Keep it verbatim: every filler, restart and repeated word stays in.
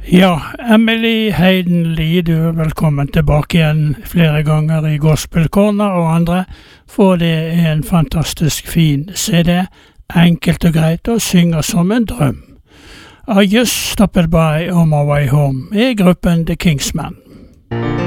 Ja, Emily Hayden Lee, du er velkommen tilbake igjen flere ganger i Gospel Corner og andre, for det er en fantastisk fin C D, enkelt og greit og synger som en drøm. I just stopped by on my way home, i gruppen The Kingsmen.